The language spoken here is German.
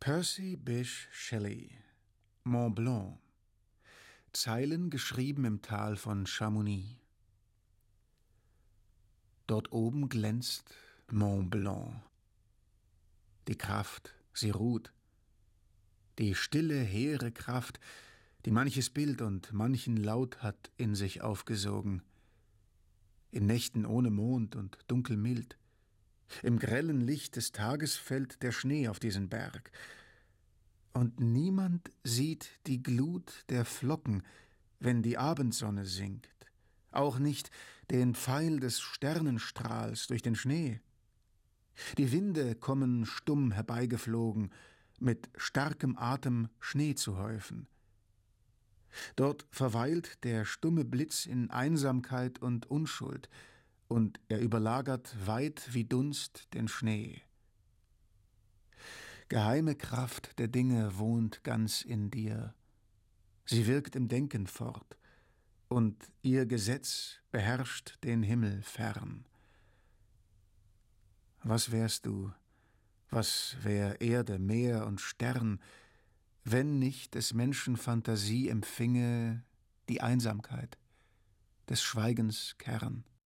Percy Bysshe Shelley, Mont Blanc. Zeilen geschrieben im Tal von Chamonix. Dort oben glänzt Mont Blanc. Die Kraft, sie ruht. Die stille, hehre Kraft, die manches Bild und manchen Laut hat in sich aufgesogen. In Nächten ohne Mond und dunkelmild. Im grellen Licht des Tages fällt der Schnee auf diesen Berg. Und niemand sieht die Glut der Flocken, wenn die Abendsonne sinkt, auch nicht den Pfeil des Sternenstrahls durch den Schnee. Die Winde kommen stumm herbeigeflogen, mit starkem Atem Schnee zu häufen. Dort verweilt der stumme Blitz in Einsamkeit und Unschuld, und er überlagert weit wie Dunst den Schnee. Geheime Kraft der Dinge wohnt ganz in dir. Sie wirkt im Denken fort, und ihr Gesetz beherrscht den Himmel fern. Was wärst du, was wär Erde, Meer und Stern, wenn nicht des Menschen Phantasie empfinge die Einsamkeit, des Schweigens Kern?